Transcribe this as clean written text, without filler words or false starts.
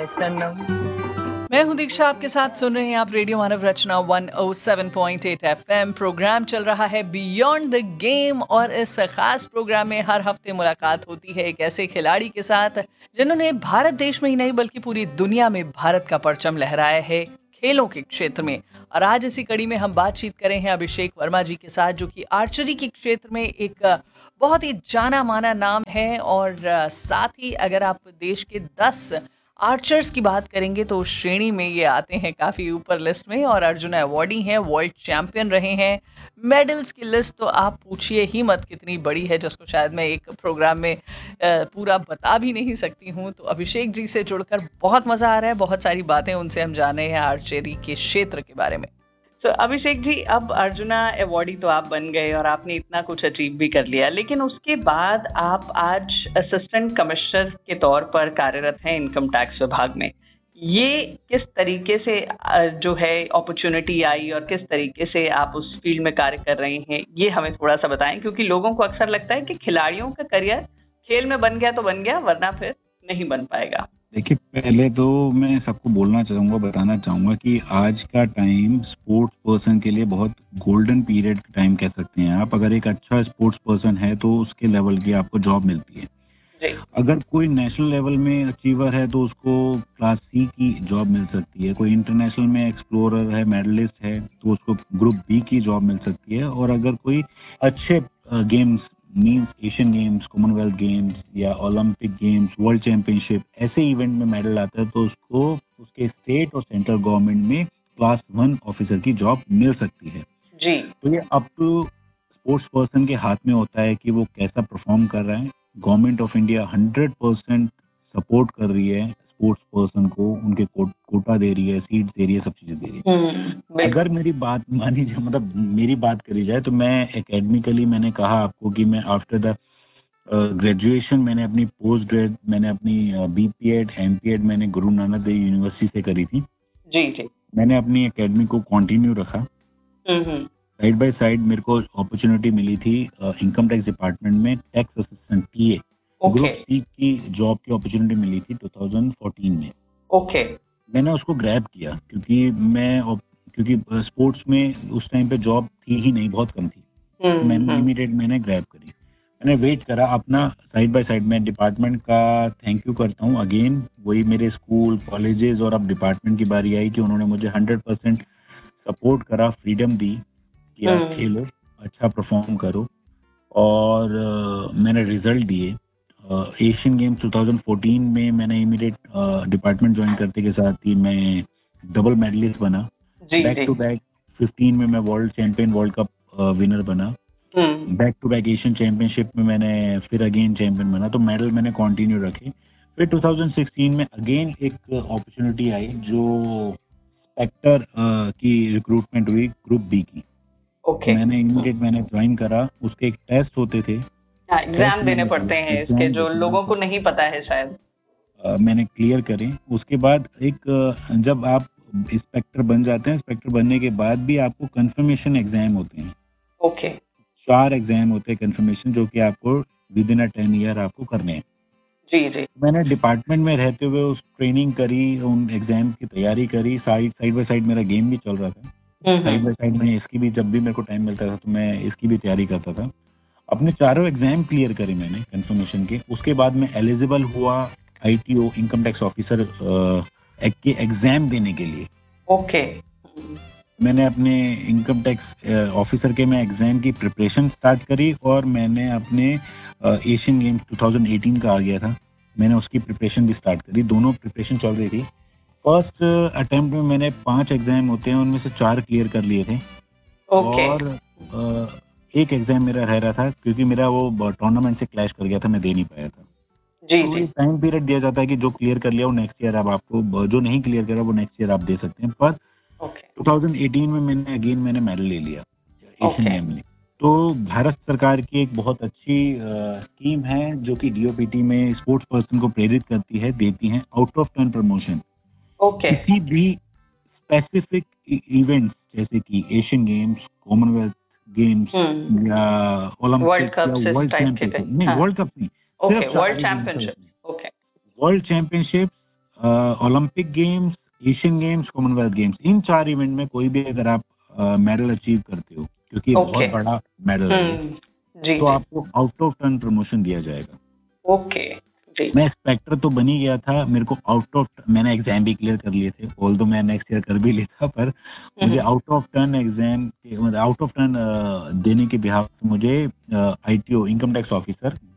सनम। मैं हूं दीक्षा, आपके साथ सुन रहे हैं आप रेडियो मानव रचना 107.8 FM। प्रोग्राम चल रहा है बियॉन्ड द गेम और इस खास प्रोग्राम में हर हफ्ते मुलाकात होती है एक ऐसे खिलाड़ी के साथ जिन्होंने भारत देश में ही नहीं बल्कि पूरी दुनिया में भारत का परचम लहराया है खेलों के क्षेत्र में। और आज इसी कड़ी में हम बातचीत करें हैं अभिषेक वर्मा जी के साथ, जो कि आर्चरी के क्षेत्र में एक बहुत ही जाना माना नाम है। और साथ ही अगर आप देश के 10 आर्चर्स की बात करेंगे तो उस श्रेणी में ये आते हैं काफ़ी ऊपर लिस्ट में। और अर्जुन अवार्डी हैं, वर्ल्ड चैंपियन रहे हैं। मेडल्स की लिस्ट तो आप पूछिए ही मत कितनी बड़ी है, जिसको शायद मैं एक प्रोग्राम में पूरा बता भी नहीं सकती हूँ। तो अभिषेक जी से जुड़कर बहुत मज़ा आ रहा है, बहुत सारी बातें उनसे हम जाने हैं आर्चरी के क्षेत्र के बारे में। तो अभिषेक जी, अब अर्जुना अवार्डी तो आप बन गए और आपने इतना कुछ अचीव भी कर लिया, लेकिन उसके बाद आप आज असिस्टेंट कमिश्नर के तौर पर कार्यरत हैं इनकम टैक्स विभाग में। ये किस तरीके से जो है अपॉर्चुनिटी आई और किस तरीके से आप उस फील्ड में कार्य कर रहे हैं, ये हमें थोड़ा सा बताएं, क्योंकि लोगों को अक्सर लगता है कि खिलाड़ियों का करियर खेल में बन गया तो बन गया, वरना फिर नहीं बन पाएगा। देखिए, पहले तो मैं सबको बोलना चाहूँगा, बताना चाहूँगा कि आज का टाइम स्पोर्ट्स पर्सन के लिए बहुत गोल्डन पीरियड टाइम कह सकते हैं आप। अगर एक अच्छा स्पोर्ट्स पर्सन है तो उसके लेवल की आपको जॉब मिलती है। अगर कोई नेशनल लेवल में अचीवर है तो उसको क्लास सी की जॉब मिल सकती है। कोई इंटरनेशनल में एक्सप्लोरर है, मेडलिस्ट है, तो उसको ग्रुप बी की जॉब मिल सकती है। और अगर कोई अच्छे games means Asian games, Commonwealth games या ओलंपिक गेम्स, वर्ल्ड चैंपियनशिप ऐसे इवेंट में मेडल आता है तो उसको उसके स्टेट और सेंट्रल गवर्नमेंट में क्लास 1 ऑफिसर की जॉब मिल सकती है जी। तो ये अप टू स्पोर्ट्स पर्सन के हाथ में होता है कि वो कैसा परफॉर्म कर रहा है। गवर्नमेंट ऑफ इंडिया 100% सपोर्ट कर रही है स्पोर्ट्स पर्सन को, उनके कोटा दे रही है, सीट दे रही है, सब चीजें दे रही है। अगर मेरी बात मानी जाए, मतलब मेरी बात करी जाए, तो मैं एकेडमिकली मैंने कहा आपको कि मैं आफ्टर द ग्रेजुएशन मैंने अपनी पोस्ट ग्रेड, मैंने अपनी बीपीएड, एमपीएड मैंने गुरु नानक देव यूनिवर्सिटी से करी थी। जी। मैंने अपनी एकेडमी को कंटिन्यू रखा। साइड बाय साइड मेरे को अपॉर्चुनिटी मिली थी इनकम टैक्स डिपार्टमेंट में tax assistant TA group C की जॉब की अपॉर्चुनिटी मिली थी 2014 में। मैंने उसको ग्रैब किया क्योंकि स्पोर्ट्स में उस टाइम पे जॉब थी ही नहीं, बहुत कम थी। मैंने इमीडिएट मैंने ग्रैब करी। मैंने वेट करा अपना साइड बाय साइड। मैं डिपार्टमेंट का थैंक यू करता हूँ अगेन, वही मेरे स्कूल, कॉलेजेस और अब डिपार्टमेंट की बारी आई कि उन्होंने मुझे 100% सपोर्ट करा, फ्रीडम दी कि आप खेलो, अच्छा परफॉर्म करो। और मैंने रिजल्ट दिए। एशियन गेम्स 2014 में मैंने इमीडिएट डिपार्टमेंट ज्वाइन करते के साथ ही मैं डबल मेडलिस्ट बना। बैक टू बैक 15 में मैं world champion, world cup winner बना। Back to back Asian championship में मैंने फिर अगेन चैंपियन बना। तो मेडल मैंने कंटिन्यू रखे। फिर 2016 में अगेन एक अपॉर्चुनिटी आई जो स्पेक्टर की रिक्रूटमेंट हुई ग्रुप बी की। मैंने इमीडिएट मैंने ज्वाइन करा। उसके एक टेस्ट होते थे, एग्जाम देने पड़ते हैं इसके, जो लोगों को नहीं पता है शायद। मैंने क्लियर करे। उसके बाद जब आप इंस्पेक्टर बन जाते हैं, इंस्पेक्टर बनने के बाद भी आपको कंफर्मेशन एग्जाम होते हैं। 4 एग्जाम होते हैं कंफर्मेशन, जो कि आपको विद इन 10 ईयर आपको करने हैं। जी। मैंने डिपार्टमेंट में रहते हुए उस ट्रेनिंग करी, उन एग्जाम की तैयारी करी। साइड बाय साइड मेरा गेम भी चल रहा था। साइड बाय साइड में इसकी भी, जब भी मेरे को टाइम मिलता था तो मैं इसकी भी तैयारी करता था। अपने 4 एग्जाम क्लियर करे मैंने कंफर्मेशन के। उसके बाद मैं एलिजिबल हुआ आईटीओ इनकम टैक्स ऑफिसर के एग्जाम देने के लिए। मैंने अपने इनकम टैक्स ऑफिसर के मैं एग्जाम की प्रिपरेशन स्टार्ट करी और मैंने अपने एशियन गेम्स 2018 का आ गया था, मैंने उसकी प्रिपरेशन भी स्टार्ट करी। दोनों प्रिपरेशन चल रही थी। फर्स्ट अटेम्प्ट में मैंने 5 एग्जाम होते हैं, उनमें से 4 क्लियर कर लिए थे। और एक एग्जाम मेरा रह रहा था क्योंकि मेरा वो टूर्नामेंट से क्लैश कर गया था, मैं दे नहीं पाया था। तो टाइम पीरियड दिया जाता है कि जो क्लियर कर लिया वो नेक्स्ट ईयर अब आपको, जो नहीं क्लियर करा वो नेक्स्ट ईयर आप दे सकते हैं। पर 2018 में मैंने मेडल ले लिया एशियन गेम में। तो भारत सरकार की एक बहुत अच्छी स्कीम है जो कि डीओपीटी में स्पोर्ट्स पर्सन को प्रेरित करती है, देती है आउट ऑफ टर्न प्रमोशन। किसी भी स्पेसिफिक इवेंट्स जैसे कि एशियन गेम्स, कॉमनवेल्थ गेम्स या ओलंपिक या वर्ल्ड चैंपियनशिप, नहीं वर्ल्ड कप नहीं, सिर्फ world championship, Olympic games, Asian games, Commonwealth games, इन 4 इवेंट में कोई भी अगर आप मेडल अचीव करते हो, क्योंकि बहुत बड़ा मेडल है, तो आपको आउट ऑफ टर्न प्रमोशन दिया जाएगा। ओके, मैं इंस्पेक्टर तो बन ही गया था, मेरे को मैंने एग्जाम भी क्लियर कर लिए थे, ऑल्दो मैं नेक्स्ट ईयर कर भी लिया था, पर मुझे out of turn exam, out of turn देने के बिहाफ मुझे ITO, इनकम टैक्स ऑफिसर